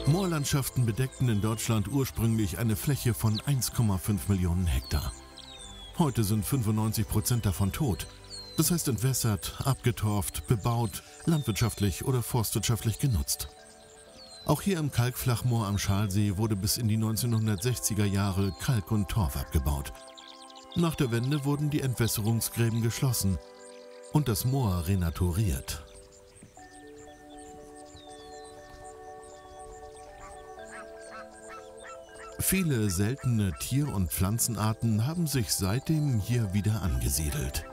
Moorlandschaften bedeckten in Deutschland ursprünglich eine Fläche von 1,5 Millionen Hektar. Heute sind 95% davon tot. Das heißt entwässert, abgetorft, bebaut, landwirtschaftlich oder forstwirtschaftlich genutzt. Auch hier im Kalkflachmoor am Schalsee wurde bis in die 1960er Jahre Kalk und Torf abgebaut. Nach der Wende wurden die Entwässerungsgräben geschlossen und das Moor renaturiert. Viele seltene Tier- und Pflanzenarten haben sich seitdem hier wieder angesiedelt.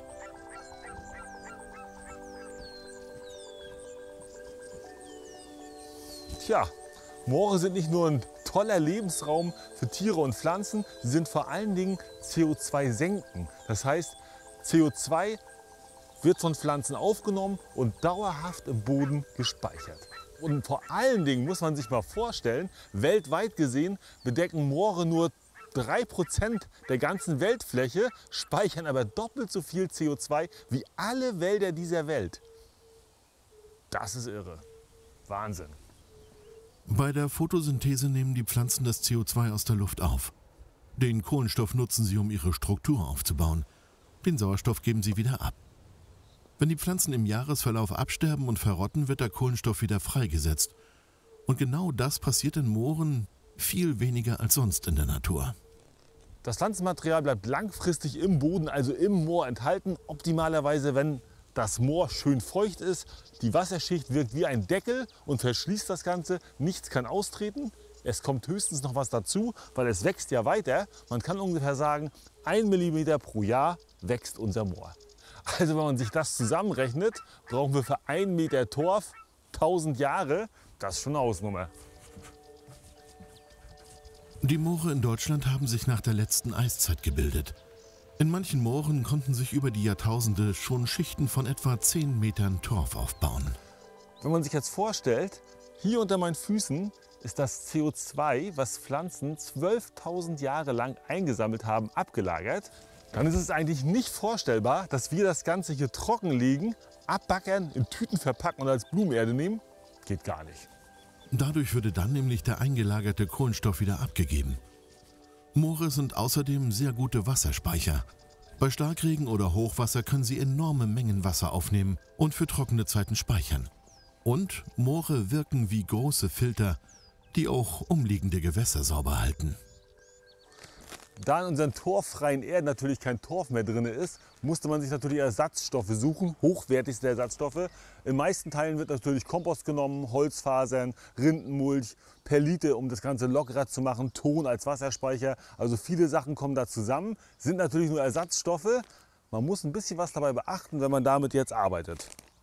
Tja, Moore sind nicht nur ein toller Lebensraum für Tiere und Pflanzen, sie sind vor allen Dingen CO2-Senken. Das heißt, CO2 wird von Pflanzen aufgenommen und dauerhaft im Boden gespeichert. Und vor allen Dingen muss man sich mal vorstellen, weltweit gesehen bedecken Moore nur 3% der ganzen Weltfläche, speichern aber doppelt so viel CO2 wie alle Wälder dieser Welt. Das ist irre. Wahnsinn. Bei der Photosynthese nehmen die Pflanzen das CO2 aus der Luft auf. Den Kohlenstoff nutzen sie, um ihre Struktur aufzubauen. Den Sauerstoff geben sie wieder ab. Wenn die Pflanzen im Jahresverlauf absterben und verrotten, wird der Kohlenstoff wieder freigesetzt. Und genau das passiert in Mooren viel weniger als sonst in der Natur. Das Pflanzenmaterial bleibt langfristig im Boden, also im Moor enthalten. Optimalerweise, wenn das Moor schön feucht ist. Die Wasserschicht wirkt wie ein Deckel und verschließt das Ganze. Nichts kann austreten. Es kommt höchstens noch was dazu, weil es wächst ja weiter. Man kann ungefähr sagen, 1 mm pro Jahr wächst unser Moor. Also wenn man sich das zusammenrechnet, brauchen wir für 1 Meter Torf 1000 Jahre. Das ist schon eine Hausnummer. Die Moore in Deutschland haben sich nach der letzten Eiszeit gebildet. In manchen Mooren konnten sich über die Jahrtausende schon Schichten von etwa 10 Metern Torf aufbauen. Wenn man sich jetzt vorstellt, hier unter meinen Füßen ist das CO2, was Pflanzen 12.000 Jahre lang eingesammelt haben, abgelagert. Dann ist es eigentlich nicht vorstellbar, dass wir das Ganze hier trocken legen, abbackern, in Tüten verpacken und als Blumenerde nehmen. Geht gar nicht. Dadurch würde dann nämlich der eingelagerte Kohlenstoff wieder abgegeben. Moore sind außerdem sehr gute Wasserspeicher. Bei Starkregen oder Hochwasser können sie enorme Mengen Wasser aufnehmen und für trockene Zeiten speichern. Und Moore wirken wie große Filter, die auch umliegende Gewässer sauber halten. Da in unseren torffreien Erden natürlich kein Torf mehr drin ist, musste man sich natürlich Ersatzstoffe suchen, hochwertigste Ersatzstoffe. In meisten Teilen wird natürlich Kompost genommen, Holzfasern, Rindenmulch, Perlite, um das Ganze lockerer zu machen, Ton als Wasserspeicher. Also viele Sachen kommen da zusammen, sind natürlich nur Ersatzstoffe. Man muss ein bisschen was dabei beachten, wenn man damit jetzt arbeitet.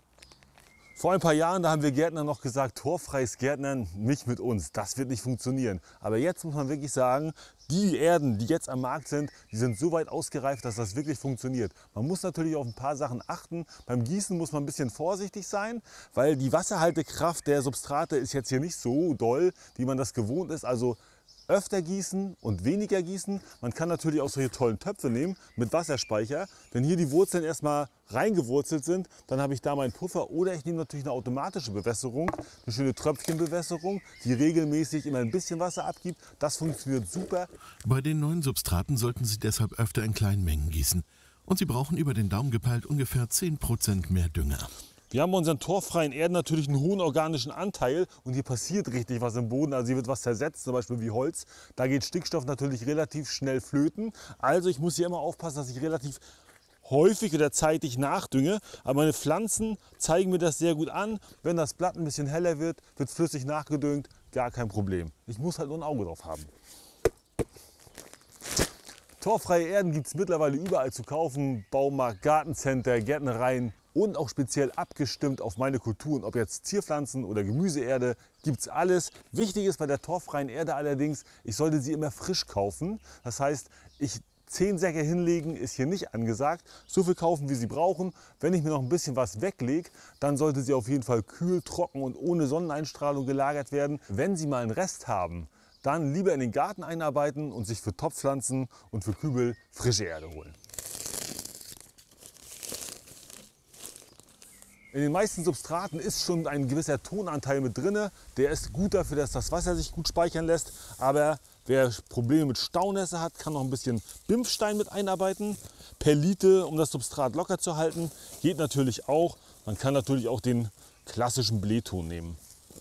Vor ein paar Jahren, da haben wir Gärtner noch gesagt, torffreies Gärtnern nicht mit uns, das wird nicht funktionieren. Aber jetzt muss man wirklich sagen, die Erden, die jetzt am Markt sind, die sind so weit ausgereift, dass das wirklich funktioniert. Man muss natürlich auf ein paar Sachen achten. Beim Gießen muss man ein bisschen vorsichtig sein, weil die Wasserhaltekraft der Substrate ist jetzt hier nicht so doll, wie man das gewohnt ist. Also öfter gießen und weniger gießen. Man kann natürlich auch solche tollen Töpfe nehmen mit Wasserspeicher. Wenn hier die Wurzeln erstmal reingewurzelt sind, dann habe ich da meinen Puffer. Oder ich nehme natürlich eine automatische Bewässerung, eine schöne Tröpfchenbewässerung, die regelmäßig immer ein bisschen Wasser abgibt. Das funktioniert super. Bei den neuen Substraten sollten Sie deshalb öfter in kleinen Mengen gießen. Und Sie brauchen über den Daumen gepeilt ungefähr 10% mehr Dünger. Wir haben bei unseren torffreien Erden natürlich einen hohen organischen Anteil und hier passiert richtig was im Boden. Also hier wird was zersetzt, zum Beispiel wie Holz. Da geht Stickstoff natürlich relativ schnell flöten. Also ich muss hier immer aufpassen, dass ich relativ häufig oder zeitig nachdünge. Aber meine Pflanzen zeigen mir das sehr gut an. Wenn das Blatt ein bisschen heller wird, wird es flüssig nachgedüngt. Gar kein Problem. Ich muss halt nur ein Auge drauf haben. Torffreie Erden gibt es mittlerweile überall zu kaufen. Baumarkt, Gartencenter, Gärtnereien. Und auch speziell abgestimmt auf meine Kulturen, ob jetzt Zierpflanzen oder Gemüseerde, gibt es alles. Wichtig ist bei der torffreien Erde allerdings, ich sollte sie immer frisch kaufen. Das heißt, 10 Säcke hinlegen ist hier nicht angesagt. So viel kaufen, wie Sie brauchen. Wenn ich mir noch ein bisschen was weglege, dann sollte sie auf jeden Fall kühl, trocken und ohne Sonneneinstrahlung gelagert werden. Wenn Sie mal einen Rest haben, dann lieber in den Garten einarbeiten und sich für Topfpflanzen und für Kübel frische Erde holen. In den meisten Substraten ist schon ein gewisser Tonanteil mit drin. Der ist gut dafür, dass das Wasser sich gut speichern lässt. Aber wer Probleme mit Staunässe hat, kann noch ein bisschen Bimpfstein mit einarbeiten. Perlite, um das Substrat locker zu halten, geht natürlich auch. Man kann natürlich auch den klassischen Blähton nehmen.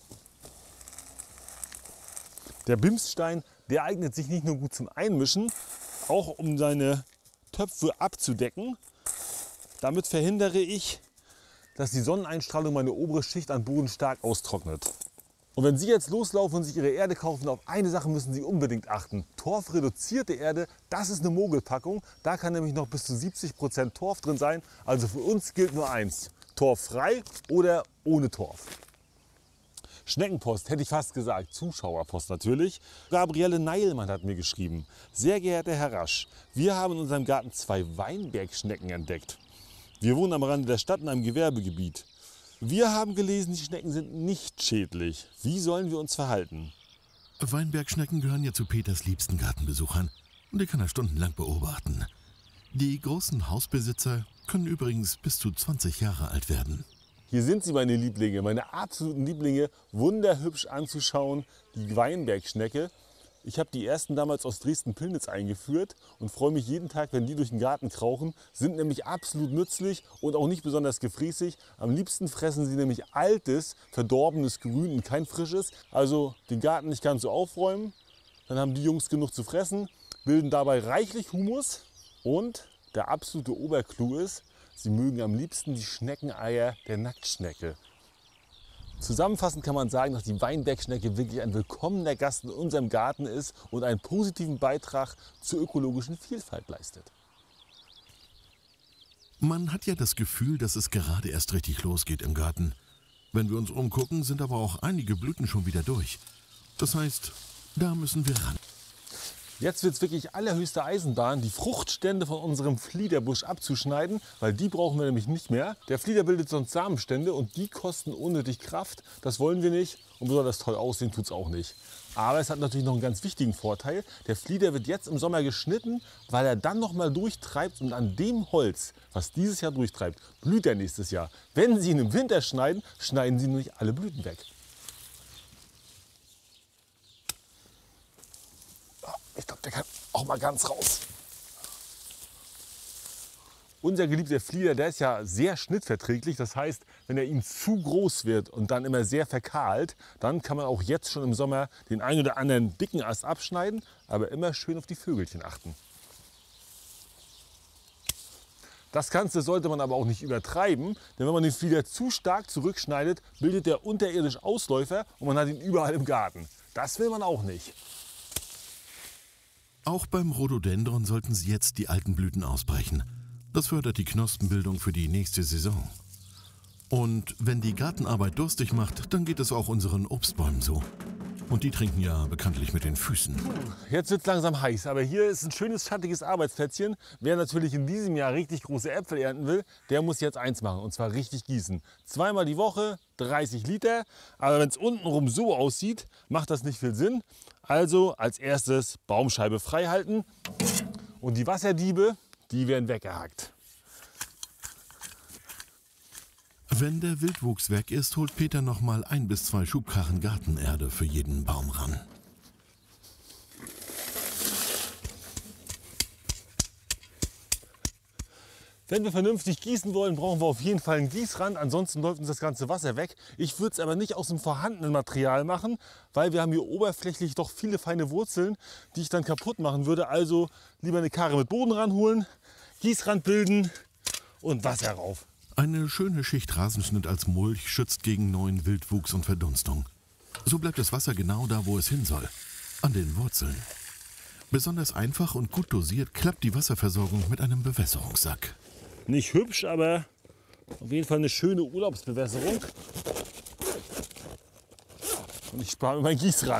Der Bimpfstein, der eignet sich nicht nur gut zum Einmischen, auch um seine Töpfe abzudecken. Damit verhindere ich, dass die Sonneneinstrahlung meine obere Schicht an Boden stark austrocknet. Und wenn Sie jetzt loslaufen und sich Ihre Erde kaufen, auf eine Sache müssen Sie unbedingt achten. Torfreduzierte Erde, das ist eine Mogelpackung. Da kann nämlich noch bis zu 70% Torf drin sein. Also für uns gilt nur eins: torffrei oder ohne Torf. Schneckenpost hätte ich fast gesagt, Zuschauerpost natürlich. Gabriele Neilmann hat mir geschrieben: Sehr geehrter Herr Rasch, wir haben in unserem Garten 2 Weinbergschnecken entdeckt. Wir wohnen am Rande der Stadt in einem Gewerbegebiet. Wir haben gelesen, die Schnecken sind nicht schädlich. Wie sollen wir uns verhalten? Weinbergschnecken gehören ja zu Peters liebsten Gartenbesuchern. Und die kann er stundenlang beobachten. Die großen Hausbesitzer können übrigens bis zu 20 Jahre alt werden. Hier sind sie, meine Lieblinge, meine absoluten Lieblinge, wunderhübsch anzuschauen, die Weinbergschnecke. Ich habe die ersten damals aus Dresden-Pillnitz eingeführt und freue mich jeden Tag, wenn die durch den Garten krauchen. Sind nämlich absolut nützlich und auch nicht besonders gefräßig. Am liebsten fressen sie nämlich altes, verdorbenes Grün und kein frisches. Also den Garten nicht ganz so aufräumen, dann haben die Jungs genug zu fressen, bilden dabei reichlich Humus und der absolute Oberclou ist, sie mögen am liebsten die Schneckeneier der Nacktschnecke. Zusammenfassend kann man sagen, dass die Weinbergschnecke wirklich ein willkommener Gast in unserem Garten ist und einen positiven Beitrag zur ökologischen Vielfalt leistet. Man hat ja das Gefühl, dass es gerade erst richtig losgeht im Garten. Wenn wir uns umgucken, sind aber auch einige Blüten schon wieder durch. Das heißt, da müssen wir ran. Jetzt wird es wirklich allerhöchste Eisenbahn, die Fruchtstände von unserem Fliederbusch abzuschneiden, weil die brauchen wir nämlich nicht mehr. Der Flieder bildet sonst Samenstände und die kosten unnötig Kraft. Das wollen wir nicht und besonders toll aussehen tut es auch nicht. Aber es hat natürlich noch einen ganz wichtigen Vorteil. Der Flieder wird jetzt im Sommer geschnitten, weil er dann noch mal durchtreibt und an dem Holz, was dieses Jahr durchtreibt, blüht er nächstes Jahr. Wenn Sie ihn im Winter schneiden, schneiden Sie nämlich alle Blüten weg. Ich glaube, der kann auch mal ganz raus. Unser geliebter Flieder, der ist ja sehr schnittverträglich. Das heißt, wenn er ihm zu groß wird und dann immer sehr verkahlt, dann kann man auch jetzt schon im Sommer den einen oder anderen dicken Ast abschneiden, aber immer schön auf die Vögelchen achten. Das Ganze sollte man aber auch nicht übertreiben, denn wenn man den Flieder zu stark zurückschneidet, bildet er unterirdisch Ausläufer und man hat ihn überall im Garten. Das will man auch nicht. Auch beim Rhododendron sollten Sie jetzt die alten Blüten ausbrechen. Das fördert die Knospenbildung für die nächste Saison. Und wenn die Gartenarbeit durstig macht, dann geht es auch unseren Obstbäumen so. Und die trinken ja bekanntlich mit den Füßen. Jetzt wird es langsam heiß, aber hier ist ein schönes schattiges Arbeitsplätzchen. Wer natürlich in diesem Jahr richtig große Äpfel ernten will, der muss jetzt eins machen, und zwar richtig gießen. 2-mal die Woche, 30 Liter. Aber wenn es untenrum so aussieht, macht das nicht viel Sinn. Also als erstes Baumscheibe frei halten und die Wasserdiebe, die werden weggehackt. Wenn der Wildwuchs weg ist, holt Peter noch mal 1 bis 2 Schubkarren Gartenerde für jeden Baum ran. Wenn wir vernünftig gießen wollen, brauchen wir auf jeden Fall einen Gießrand, ansonsten läuft uns das ganze Wasser weg. Ich würde es aber nicht aus dem vorhandenen Material machen, weil wir haben hier oberflächlich doch viele feine Wurzeln, die ich dann kaputt machen würde. Also lieber eine Karre mit Boden ranholen, Gießrand bilden und Wasser rauf. Eine schöne Schicht Rasenschnitt als Mulch schützt gegen neuen Wildwuchs und Verdunstung. So bleibt das Wasser genau da, wo es hin soll, an den Wurzeln. Besonders einfach und gut dosiert klappt die Wasserversorgung mit einem Bewässerungssack. Nicht hübsch, aber auf jeden Fall eine schöne Urlaubsbewässerung. Und ich spare mir mein Gießrad.